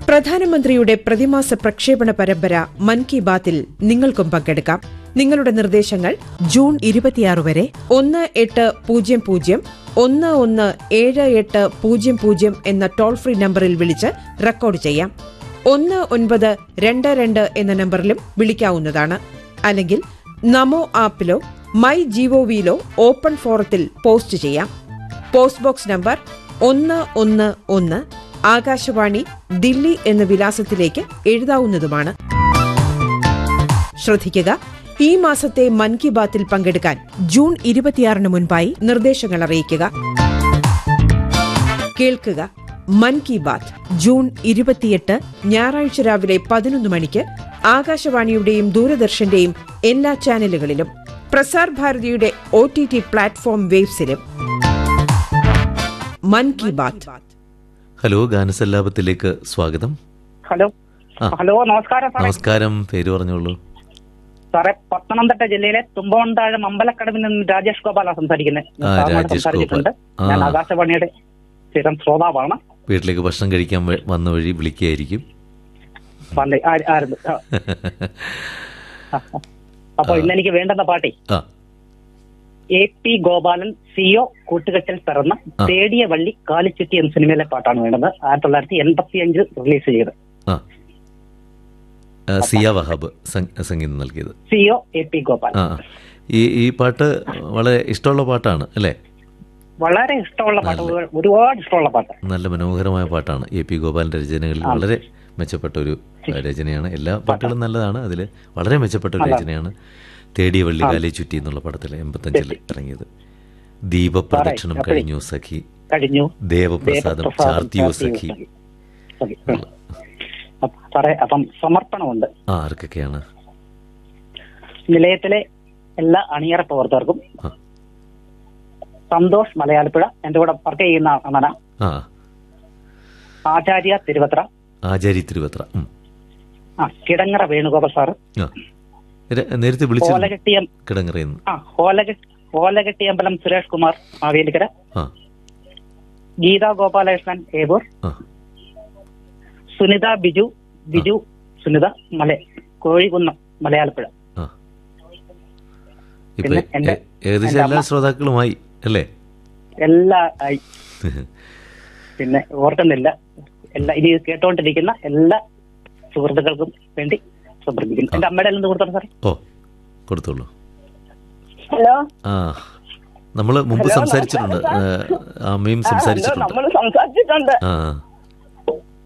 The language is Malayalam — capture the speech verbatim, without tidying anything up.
പ്രധാനമന്ത്രിയുടെ പ്രതിമാസ പ്രക്ഷേപണ പരമ്പര മൻ കി ബാത്തിൽ നിങ്ങൾക്കും പങ്കെടുക്കാം. നിങ്ങളുടെ നിർദ്ദേശങ്ങൾ ജൂൺ ഇരുപത്തിയാറ് വരെ ഒന്ന് എട്ട് പൂജ്യം പൂജ്യം ഒന്ന് ഒന്ന് ഏഴ് എട്ട് പൂജ്യം പൂജ്യം എന്ന ടോൾ ഫ്രീ നമ്പറിൽ വിളിച്ച് റെക്കോർഡ് ചെയ്യാം. ഒന്ന് ഒൻപത് രണ്ട് രണ്ട് എന്ന നമ്പറിലും വിളിക്കാവുന്നതാണ്. അല്ലെങ്കിൽ നമോ ആപ്പിലോ മൈ ജിഒവിയിലോ ഓപ്പൺ ഫോറത്തിൽ പോസ്റ്റ് ചെയ്യാം. പോസ്റ്റ് ബോക്സ് നമ്പർ ഒന്ന് ഒന്ന് ഒന്ന് ആകാശവാണി, ദില്ലി എന്ന വിലാസത്തിലേക്ക് എഴുതാവുന്നതുമാണ്. ശ്രദ്ധിക്കുക, ഈ മാസത്തെ മൻ കി ബാത്തിൽ പങ്കെടുക്കാൻ ജൂൺ ഇരുപത്തിയാറിന് മുൻപായി നിർദ്ദേശങ്ങൾ അറിയിക്കുക. കേൾക്കുക, മൻ കി ബാത്ത് ജൂൺ ഇരുപത്തിയെട്ട് ഞായറാഴ്ച രാവിലെ പതിനൊന്ന് മണിക്ക് ആകാശവാണിയുടെയും ദൂരദർശന്റെയും എല്ലാ ചാനലുകളിലും Prasar ഭാരതിയുടെ O T T platform വേബ്സിലും. മൻ കി ബാത്ത്. ഹലോ, ഗാനസല്ലാപത്തിലേക്ക് സ്വാഗതം. ഹലോ ഹലോ നമസ്കാരം. നമസ്കാരം, പേര് പറഞ്ഞോളൂ. സാറേ, പത്തനംതിട്ട ജില്ലയിലെ തുമ്പമൺതാഴം അമ്പലക്കടവിൽ നിന്ന് രാജേഷ് ഗോപാല സംസാരിക്കുന്നത്. സംസാരിച്ചിട്ടുണ്ട്. ഞാൻ ആകാശവാണിയുടെ സ്ഥിരം ശ്രോതാവാണ്. വീട്ടിലേക്ക് ഭക്ഷണം കഴിക്കാൻ വന്ന വഴി വിളിക്കുകയായിരിക്കും. അപ്പൊ ഇന്ന് എനിക്ക് വേണ്ടുന്ന പാട്ടി എ പി ഗോപാലൻ സിഒ കൂട്ടുകെട്ടിൽ പിറന്ന തേടിയ വള്ളി കാലിച്ചുറ്റി എന്ന സിനിമയിലെ പാട്ടാണ് വേണ്ടത്. ആയിരത്തി തൊള്ളായിരത്തി എൺപത്തി അഞ്ച് റിലീസ് ചെയ്ത്. സിയ വഹാബ് സംഗീതം നൽകിയത്. CO A P Gopal. ഈ ഈ പാട്ട് വളരെ ഇഷ്ടമുള്ള പാട്ടാണ് അല്ലേ? വളരെ ഇഷ്ടമുള്ള പാട്ട്, ഒരുപാട് ഇഷ്ടമുള്ള പാട്ട്. നല്ല മനോഹരമായ പാട്ടാണ്. എ പി ഗോപാലിന്റെ രചനകളിൽ വളരെ മെച്ചപ്പെട്ട ഒരു രചനയാണ്. എല്ലാ പാട്ടുകളും നല്ലതാണ്, അതിൽ വളരെ മെച്ചപ്പെട്ട ഒരു രചനയാണ് തേടിയ വള്ളി കാലേ ചുറ്റി എന്നുള്ള പടത്തിൽ എൺപത്തഞ്ചിൽ ഇറങ്ങിയത്. ദീപപ്രദക്ഷിണം കഴിഞ്ഞു സഖി, കഴിഞ്ഞു ദേവപ്രസാദം ചാർത്തിയോ സഖി. സാറേ, അപ്പം സമർപ്പണമുണ്ട്. ആർക്കൊക്കെയാണ്? നിലയത്തിലെ എല്ലാ അണിയറ പ്രവർത്തകർക്കും, സന്തോഷ് മലയാളപ്പുഴ എന്റെ കൂടെ വർക്ക് ചെയ്യുന്ന അണ്ണന, ആചാര്യ തിരുവത്ര, ആചാര്യ തിരുവത്ര, ആ കിടങ്ങറ വേണുഗോപാൽ സാറ്, നേരത്തെ ഓലകെട്ടിയമ്പലം സുരേഷ് കുമാർ മാവേലിക്കര, ഗീതാ ഗോപാലകൃഷ്ണൻ ഏവൂർ, സുനിത ബിജു ബിജു സുനിത മല കോഴികുന്നം മലയാളപ്പുഴ. ഏകദേശം എല്ലാ ശ്രോതാക്കളുമായി അല്ലേ? എല്ലാ ആയി. പിന്നെ ഓർക്കുന്നില്ല, എല്ലാ ഇനി കേട്ടോണ്ടിരിക്കുന്ന എല്ലാ സുഹൃത്തുക്കൾക്കും വേണ്ടി സമർപ്പിക്കുന്നു. എന്റെ അമ്മയുടെ എല്ലാം കൊടുത്തോളൂ സാറേ. ഓ, കൊടുത്തോളൂ. ഹലോ. ആ, നമ്മള് മുമ്പ് സംസാരിച്ചിട്ടുണ്ട്, അമ്മയും സംസാരിച്ചിട്ടുണ്ട്. സംസാരിച്ചിട്ടുണ്ട്. ആ